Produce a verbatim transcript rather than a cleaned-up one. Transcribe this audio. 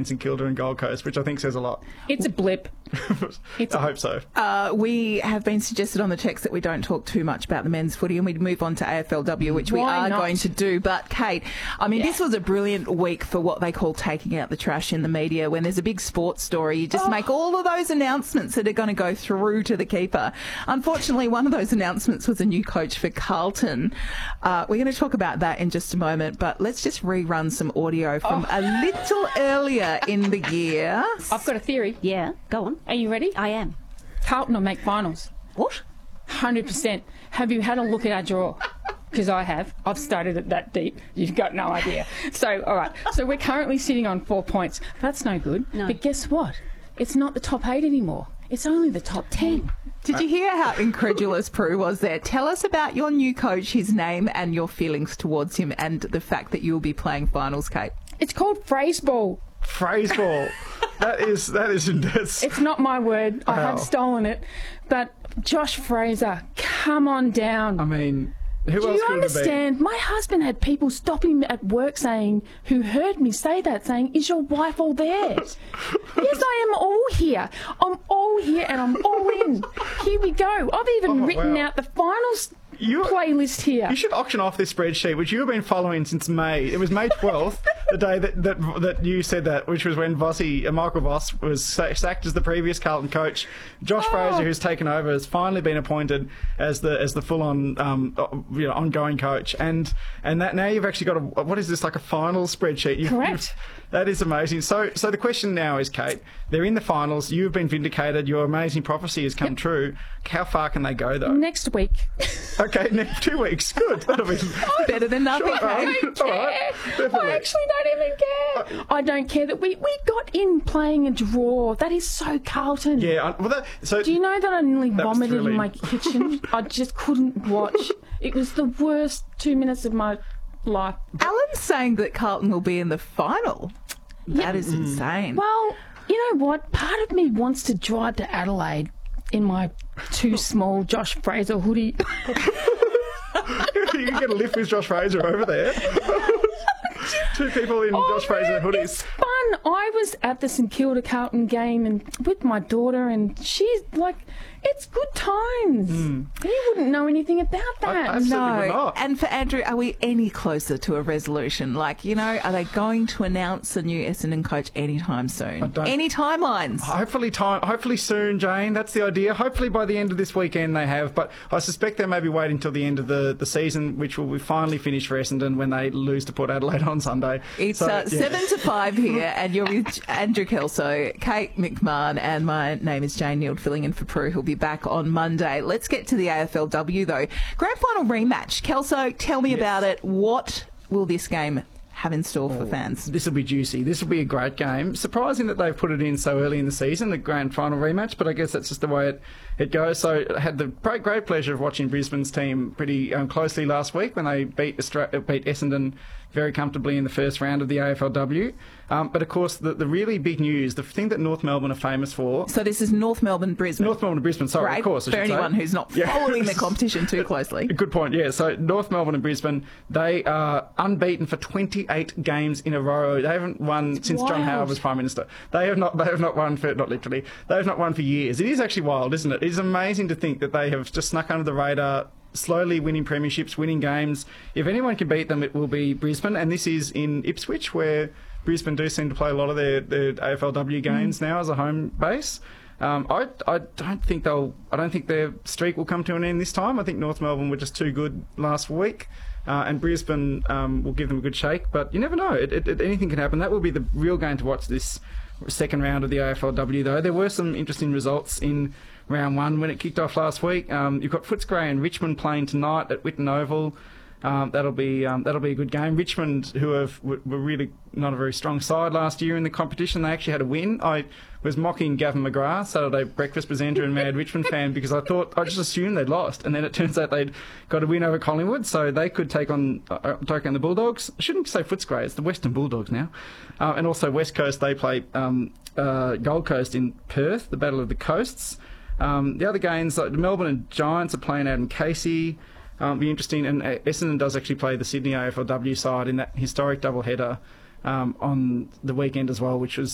in St Kilda and Gold Coast, which I think says a lot. It's a blip. It's I a hope so. Uh, we have been suggested on the text that we don't talk too much about the men's footy and we'd move on to A F L W, which we Why are not? going to do. But, Kate, I mean, Yeah. this was a brilliant week for what they call taking out the trash in the media. When there's a big sports story, you just Oh. make all of those announcements that are going to go through to the keeper. Unfortunately, one of those announcements was a new coach for Carlton. Uh, we're going to talk about that in just a moment, but let's just rerun some audio from Oh. a little earlier in the year. I've got a theory. Yeah, go on. Are you ready? I am. Carlton will make finals. What? one hundred percent. Have you had a look at our draw? Because I have. I've studied it that deep. You've got no idea. So, all right. So we're currently sitting on four points. That's no good. No. But guess what? It's not the top eight anymore. It's only the top ten. Did you hear how incredulous Prue was there? Tell us about your new coach, his name, and your feelings towards him, and the fact that you'll be playing finals, Kate. It's called phrase ball. Phrase ball. That is that is intense. It's not my word. I Wow. have stolen it. But Josh Fraser, come on down. I mean, who Do else you could it have been? understand? My husband had people stop him at work saying, who heard me say that, saying, is your wife all there? Yes, I am all here. I'm all here and I'm all in. Here we go. I've even Oh, written wow. out the finals You- playlist here. You should auction off this spreadsheet, which you have been following since May. It was May twelfth, the day that, that that you said that, which was when Vossi, uh, Michael Voss was sa- sacked as the previous Carlton coach. Josh Oh. Fraser, who's taken over, has finally been appointed as the as the full-on um, uh, you know, ongoing coach. And and that now you've actually got a, what is this, like a final spreadsheet? You've, Correct. you've- that is amazing. So so the question now is, Kate, they're in the finals. You have been vindicated. Your amazing prophecy has come true. How far can they go, though? Next week. Okay, next two weeks. Good. That'll be Better than nothing, Sure, Kate. I don't All right, care. definitely. I actually don't even care. I don't care that we, we got in playing a draw. That is so Carlton. Yeah. I- Well, that, so Do you know that I nearly That was vomited in thrilling. my kitchen? I just couldn't watch. It was the worst two minutes of my life. Alan's saying that Carlton will be in the final. That is insane. Well, you know what? Part of me wants to drive to Adelaide in my too small Josh Fraser hoodie. you can get a lift with Josh Fraser over there. Two people in Oh, Josh Fraser man, hoodies. It's fun. I was at the St Kilda Carlton game and with my daughter, and she's like, it's good times. You wouldn't know anything about that. I- I- Absolutely would No. not. And for Andrew, are we any closer to a resolution? Like, you know, are they going to announce a new Essendon coach anytime soon? don't- Any timelines? Hopefully, time. Hopefully soon, Jane. That's the idea. Hopefully by the end of this weekend they have. But I suspect they may be waiting until the end of the, the season, which will be finally finished for Essendon when they lose to Port Adelaide on Sunday. It's So, uh, yeah. seven to five here, and you're with Andrew Kelso, Kate McMahon, and my name is Jane Neild, filling in for Prue, who'll be back on Monday. Let's get to the A F L W, though. Grand final rematch. Kelso, tell me about it. What will this game have in store for fans? This will be juicy. This will be a great game. Surprising that they've put it in so early in the season, the grand final rematch, but I guess that's just the way it, it goes. So I had the great, great pleasure of watching Brisbane's team pretty um, closely last week when they beat, Austra- beat Essendon very comfortably in the first round of the A F L W. Um, but of course, the, the really big news, the thing that North Melbourne are famous for... So this is North Melbourne, Brisbane. North Melbourne and Brisbane, sorry, right? of course. I For should say. anyone who's not Yeah. following the competition too closely. Good point, yeah. So North Melbourne and Brisbane, they are unbeaten for twenty-eight games in a row. They haven't won since John wild. Howard was Prime Minister. They have not They have not won for, not literally, they have not won for years. It is actually wild, isn't it? It is amazing to think that they have just snuck under the radar, slowly winning premierships, winning games. If anyone can beat them, it will be Brisbane, and this is in Ipswich, where Brisbane do seem to play a lot of their, their A F L W games now as a home base. Um, I, I don't think they'll. I don't think their streak will come to an end this time. I think North Melbourne were just too good last week, uh, and Brisbane um, will give them a good shake. But you never know. It, it, it, anything can happen. That will be the real game to watch this second round of the A F L W. Though there were some interesting results in round one when it kicked off last week. Um, you've got Footscray and Richmond playing tonight at Whitten Oval. Um, that'll be um, that'll be a good game. Richmond, who have, were were really not a very strong side last year in the competition, they actually had a win. I was mocking Gavin McGrath, Saturday Breakfast presenter and mad Richmond fan, because I thought I just assumed they'd lost, and then it turns out they'd got a win over Collingwood, so they could take on uh, take on the Bulldogs. I shouldn't say Footscray; it's the Western Bulldogs now. Uh, and also West Coast, they play um, uh, Gold Coast in Perth, the Battle of the Coasts. Um, the other games, like the Melbourne and Giants are playing out in Casey. Um, be interesting, and uh, Essendon does actually play the Sydney A F L W side in that historic doubleheader um, on the weekend as well, which was